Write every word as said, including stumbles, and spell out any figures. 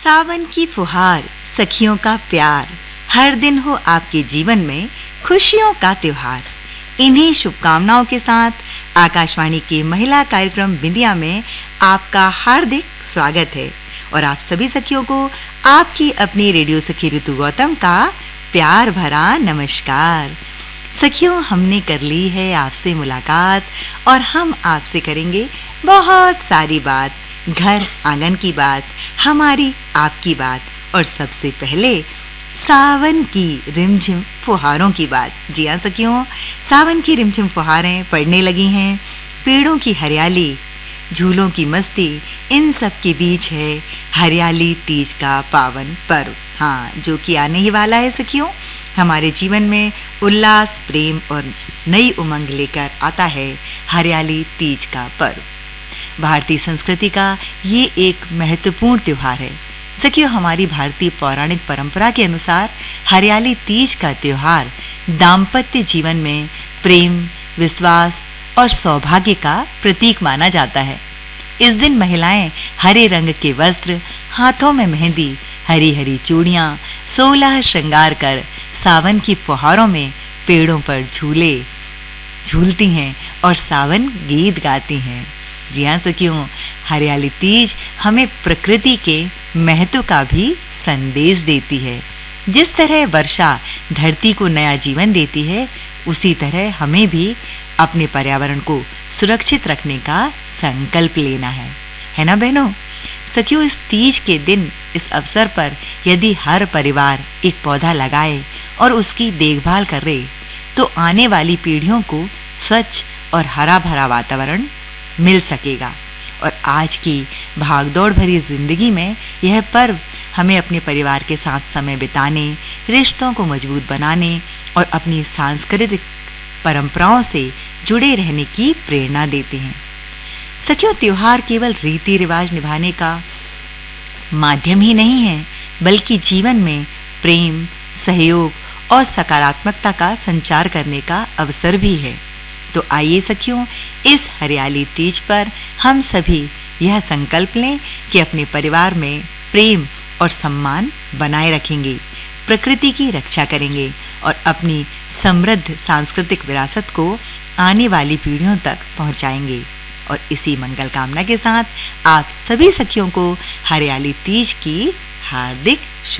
सावन की फुहार, सखियों का प्यार, हर दिन हो आपके जीवन में खुशियों का त्योहार। इन्हीं शुभकामनाओं के साथ आकाशवाणी के महिला कार्यक्रम बिंदिया में आपका हार्दिक स्वागत है और आप सभी सखियों को आपकी अपनी रेडियो सखी ऋतु गौतम का प्यार भरा नमस्कार। सखियों, हमने कर ली है आपसे मुलाकात और हम आपसे करेंगे बहुत सारी बात, घर आंगन की बात, हमारी आपकी बात और सबसे पहले सावन की रिमझिम फुहारों की बात। जी हाँ सखियों, सावन की रिमझिम फुहारें पड़ने लगी हैं, पेड़ों की हरियाली, झूलों की मस्ती, इन सब के बीच है हरियाली तीज का पावन पर्व। हाँ, जो कि आने ही वाला है सखियों। हमारे जीवन में उल्लास, प्रेम और नई उमंग लेकर आता है हरियाली तीज का पर्व। भारतीय संस्कृति का ये एक महत्वपूर्ण त्योहार है सखियों। हमारी भारतीय पौराणिक परंपरा के अनुसार हरियाली तीज का त्योहार दाम्पत्य जीवन में प्रेम, विश्वास और सौभाग्य का प्रतीक माना जाता है। इस दिन महिलाएं हरे रंग के वस्त्र, हाथों में मेहंदी, हरी हरी चूड़ियां, सोलह श्रृंगार कर सावन की फुहारों में पेड़ों पर झूले झूलती हैं और सावन गीत गाती हैं। जी हाँ सखियों, हरियाली तीज हमें प्रकृति के महत्व का भी संदेश देती है। जिस तरह वर्षा धरती को नया जीवन देती है, उसी तरह हमें भी अपने पर्यावरण को सुरक्षित रखने का संकल्प लेना है, है ना बहनों। सखियों, इस तीज के दिन, इस अवसर पर यदि हर परिवार एक पौधा लगाए और उसकी देखभाल करे, तो आने वाली पीढ़ियों को स्वच्छ और हरा भरा वातावरण मिल सकेगा। और आज की भागदौड़ भरी जिंदगी में यह पर्व हमें अपने परिवार के साथ समय बिताने, रिश्तों को मजबूत बनाने और अपनी सांस्कृतिक परंपराओं से जुड़े रहने की प्रेरणा देते हैं। सखियों, त्योहार केवल रीति रिवाज निभाने का माध्यम ही नहीं है, बल्कि जीवन में प्रेम, सहयोग और सकारात्मकता का संचार करने का अवसर भी है। तो आइए सखियों, इस हरियाली तीज पर हम सभी यह संकल्प लें कि अपने परिवार में प्रेम और सम्मान बनाए रखेंगे, प्रकृति की रक्षा करेंगे और अपनी समृद्ध सांस्कृतिक विरासत को आने वाली पीढ़ियों तक पहुंचाएंगे। और इसी मंगल कामना के साथ आप सभी सखियों को हरियाली तीज की हार्दिक